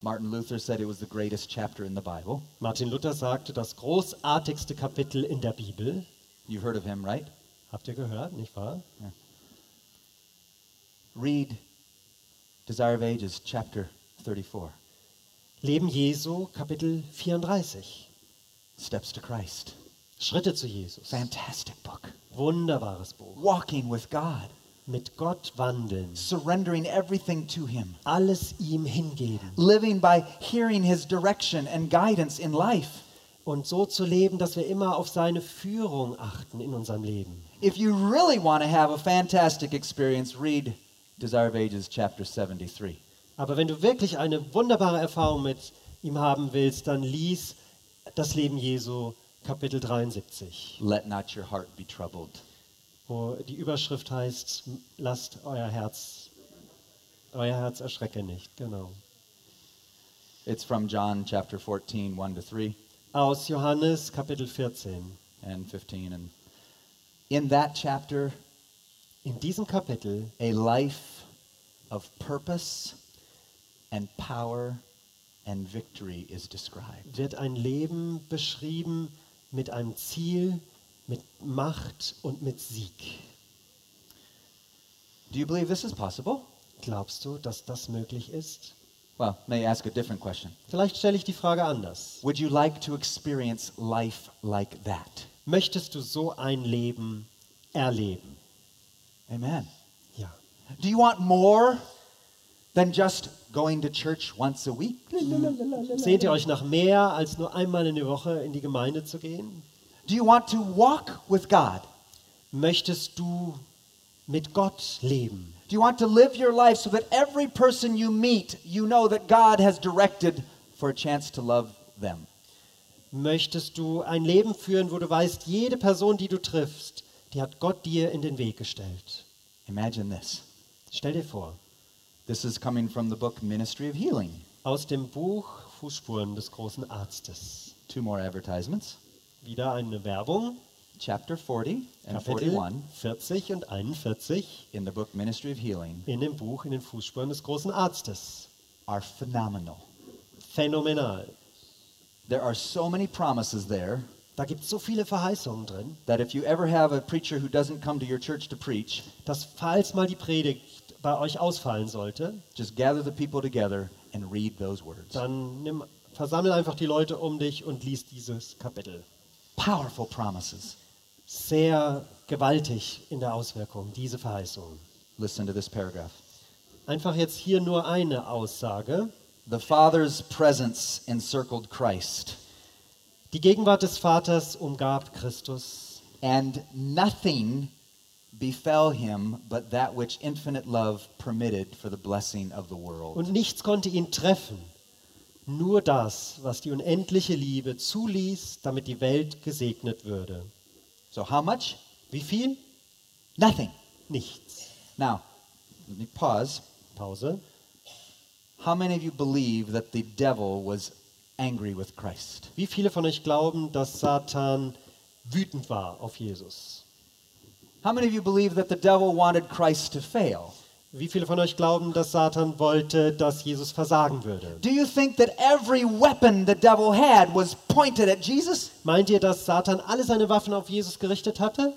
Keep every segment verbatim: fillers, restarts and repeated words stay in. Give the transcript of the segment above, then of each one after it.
Martin Luther said it was the greatest chapter in the Bible. Martin Luther sagte, das großartigste Kapitel in der Bibel. You've heard of him, right? Habt ihr gehört, nicht wahr? Yeah. Read Desire of Ages, chapter thirty-four. Leben Jesu, Kapitel vierunddreißig. Steps to Christ. Schritte zu Jesus. Fantastic book. Wunderbares Buch. Walking with God. Mit Gott wandeln. Surrendering everything to Him. Alles ihm hingeben. Living by hearing His direction and guidance in life. Und so zu leben, dass wir immer auf seine Führung achten in unserem Leben. If you really want to have a fantastic experience, read Desire of Ages, chapter seventy-three. Aber wenn du wirklich eine wunderbare Erfahrung mit ihm haben willst, dann lies das Leben Jesu, Kapitel dreiundsiebzig, Let not your heart be troubled. wo die Überschrift heißt, lasst euer Herz, euer Herz erschrecke nicht. Genau. It's from John chapter fourteen, one to three Aus Johannes, Kapitel vierzehn. and fifteen. And in that chapter, In diesem Kapitel a life of purpose and power and victory is described. wird ein Leben beschrieben mit einem Ziel, mit Macht und mit Sieg. Do you believe this is possible? Glaubst du, dass das möglich ist? Well, may I ask a different question? Vielleicht stelle ich die Frage anders. Would you like to experience life like that? Möchtest du so ein Leben erleben? Amen. Ja. Do you want more than just going to church once a week? Sehnt ihr euch nach mehr, als nur einmal in der Woche in die Gemeinde zu gehen? Do you want to walk with God? Möchtest du mit Gott leben? Do you want to live your life so that every person you meet, you know that God has directed for a chance to love them? Möchtest du ein Leben führen, wo du weißt, jede Person, die du triffst, die hat Gott dir in den Weg gestellt? Imagine this. Stell dir vor, This is coming from the book Ministry of Healing. aus dem Buch Fußspuren des großen Arztes. Two more advertisements. Wieder eine Werbung, Chapter forty and Kapitel forty-one vierzig und einundvierzig in the book Ministry of Healing in dem Buch in den Fußspuren des großen Arztes. are phenomenal. Phänomenal. There are so many promises there Da gibt es so viele Verheißungen drin, that if you ever have a preacher who doesn't come to your church to preach, dass falls mal die Predigt bei euch ausfallen sollte, just gather the people together and read those words. dann nimm, versammel einfach die Leute um dich und lies dieses Kapitel. Powerful promises. Sehr gewaltig in der Auswirkung, diese Verheißungen. Listen to this paragraph. Einfach jetzt hier nur eine Aussage. The Father's presence encircled Christ, Die Gegenwart des Vaters umgab Christus and nothing befell him but that which infinite love permitted for the blessing of the world. und nichts konnte ihn treffen. Nur das, was die unendliche Liebe zuließ, damit die Welt gesegnet würde. So how much? Wie viel? Nothing. Nichts. Now, let me pause. Pause. How many of you believe that the devil was angry with Christ? Wie viele von euch glauben, dass Satan wütend war auf Jesus? How many of you believe that the devil wanted Christ to fail? Wie viele von euch glauben, dass Satan wollte, dass Jesus versagen würde? Do you think that every weapon the devil had was pointed at Jesus? Meint ihr, dass Satan alle seine Waffen auf Jesus gerichtet hatte?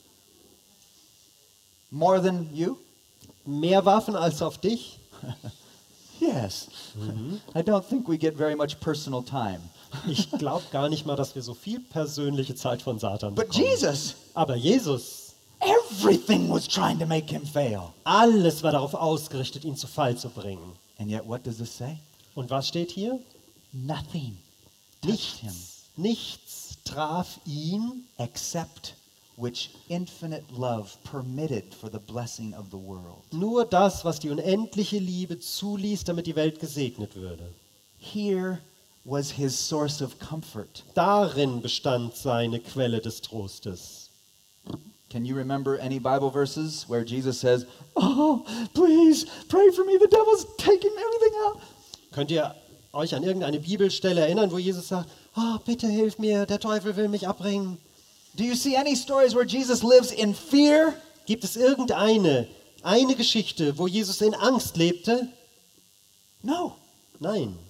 More than you? Mehr Waffen als auf dich? Yes. I don't think we get very much personal time. Ich glaube gar nicht mal, dass wir so viel persönliche Zeit von Satan But bekommen. Jesus, Aber Jesus, everything was trying to make him fail. alles war darauf ausgerichtet, ihn zu Fall zu bringen. And yet what does this say? Und was steht hier? Nothing touched him Nichts, nichts traf ihn, except which infinite love permitted for the blessing of the world. nur das, was die unendliche Liebe zuließ, damit die Welt gesegnet würde. Here was his source of comfort. Darin bestand seine Quelle des Trostes. Can you remember any Bible verses where Jesus says, "Oh, please pray for me. The devil's taking everything out." Könnt ihr euch an irgendeine Bibelstelle erinnern, wo Jesus sagt, oh, bitte hilf mir, der Teufel will mich abbringen? Do you see any stories where Jesus lives in fear? Gibt es irgendeine, eine Geschichte, wo Jesus in Angst lebte? No. Nein.